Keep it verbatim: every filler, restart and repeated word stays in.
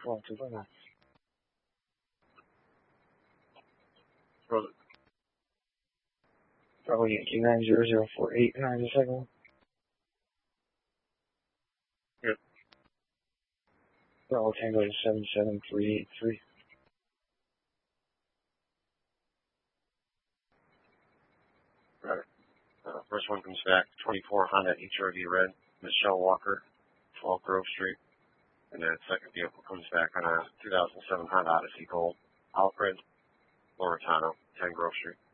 four two nine. Brother. Bravo Yankee nine zero zero four eight nine the second one. Yep. Bravo Tango seven seven three eight three. Right. Uh, first one comes back, twenty-four Honda H R V Red, Michelle Walker, twelve Grove Street. And then second vehicle comes back on a two thousand seven Honda Odyssey Gold, Alfred, Loretano, ten Grove Street.